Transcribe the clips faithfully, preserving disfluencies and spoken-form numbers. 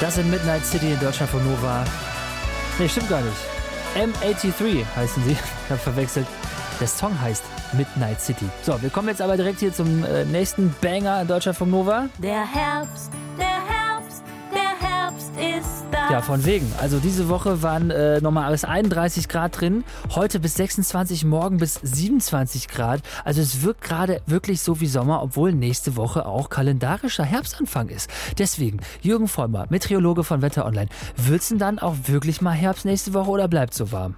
Das in Midnight City in Deutschland von Nova. Nee, stimmt gar nicht. M dreiundachtzig heißen sie. Ich habe verwechselt. Der Song heißt Midnight City. So, wir kommen jetzt aber direkt hier zum äh, nächsten Banger in Deutschland von Nova. Der Herbst, der Herbst, der Herbst ist da. Ja, von wegen. Also diese Woche waren äh, nochmal bis einunddreißig Grad drin. Heute bis sechsundzwanzig, morgen bis siebenundzwanzig Grad. Also es wirkt gerade wirklich so wie Sommer, obwohl nächste Woche auch kalendarischer Herbstanfang ist. Deswegen, Jürgen Vollmer, Meteorologe von Wetter Online. Wird's denn dann auch wirklich mal Herbst nächste Woche oder bleibt so warm?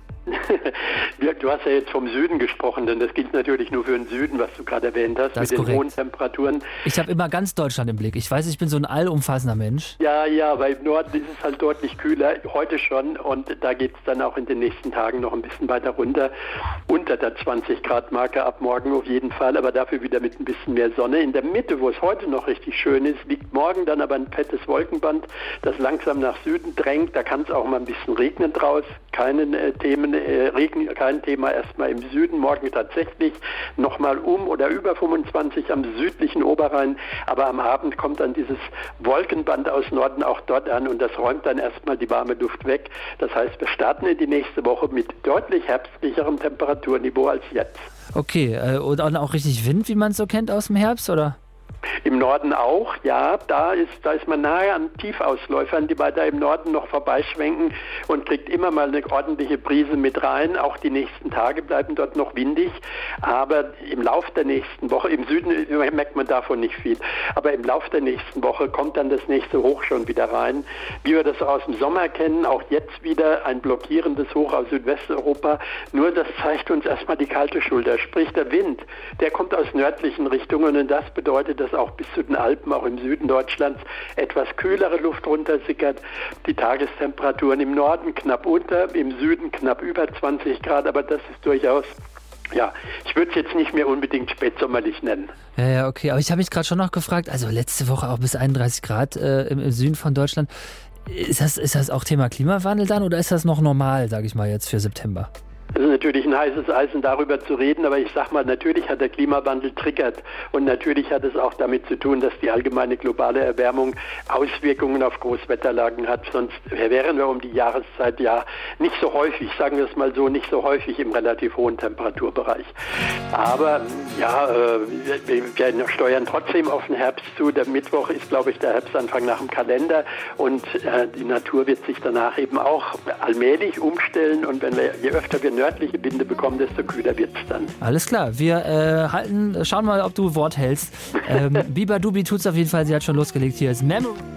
Du hast ja jetzt vom Süden gesprochen, denn das gilt natürlich nur für den Süden, was du gerade erwähnt hast, das mit ist den korrekt. hohen Temperaturen. Ich habe immer ganz Deutschland im Blick. Ich weiß, ich bin so ein allumfassender Mensch. Ja, ja, weil im Norden ist es halt deutlich kühler, heute schon, und da geht es dann auch in den nächsten Tagen noch ein bisschen weiter runter, unter der zwanzig Grad Marke ab morgen auf jeden Fall, aber dafür wieder mit ein bisschen mehr Sonne. In der Mitte, wo es heute noch richtig schön ist, liegt morgen dann aber ein fettes Wolkenband, das langsam nach Süden drängt. Da kann es auch mal ein bisschen regnen draus. Keinen äh, Themen, äh, Regen, kein Thema erstmal im Süden. Morgen tatsächlich nochmal um oder über fünfundzwanzig am südlichen Oberrhein. Aber am Abend kommt dann dieses Wolkenband aus Norden auch dort an und das räumt dann erstmal die warme Luft weg. Das heißt, wir starten in die nächste Woche mit deutlich herbstlicherem Temperaturniveau als jetzt. Okay, äh, und auch richtig Wind, wie man es so kennt aus dem Herbst, oder? Im Norden auch, ja, da ist, da ist man nahe an Tiefausläufern, die weiter im Norden noch vorbeischwenken und kriegt immer mal eine ordentliche Brise mit rein. Auch die nächsten Tage bleiben dort noch windig, aber im Lauf der nächsten Woche, im Süden merkt man davon nicht viel, aber im Lauf der nächsten Woche kommt dann das nächste Hoch schon wieder rein. Wie wir das aus dem Sommer kennen, auch jetzt wieder ein blockierendes Hoch aus Südwesteuropa, nur das zeigt uns erstmal die kalte Schulter, sprich der Wind, der kommt aus nördlichen Richtungen und das bedeutet, dass auch bis zu den Alpen, auch im Süden Deutschlands, etwas kühlere Luft runtersickert. Die Tagestemperaturen im Norden knapp unter, im Süden knapp über zwanzig Grad, aber das ist durchaus, ja, ich würde es jetzt nicht mehr unbedingt spätsommerlich nennen. Ja, ja, okay, aber ich habe mich gerade schon noch gefragt, also letzte Woche auch bis einunddreißig Grad äh, im, im Süden von Deutschland. Ist das, ist das auch Thema Klimawandel dann oder ist das noch normal, sage ich mal jetzt, für September? Das ist natürlich ein heißes Eisen, darüber zu reden, aber ich sag mal, natürlich hat der Klimawandel triggert und natürlich hat es auch damit zu tun, dass die allgemeine globale Erwärmung Auswirkungen auf Großwetterlagen hat. Sonst wären wir um die Jahreszeit ja nicht so häufig, sagen wir es mal so, nicht so häufig im relativ hohen Temperaturbereich. Aber ja, wir, wir steuern trotzdem auf den Herbst zu. Der Mittwoch ist, glaube ich, der Herbstanfang nach dem Kalender und äh, die Natur wird sich danach eben auch allmählich umstellen und wenn wir, je öfter wir nördliche Winde bekommen, desto kühler wird es dann. Alles klar, wir äh, halten, schauen mal, ob du Wort hältst. Ähm, Biba Dubi tut's auf jeden Fall, sie hat schon losgelegt. Hier ist Memory.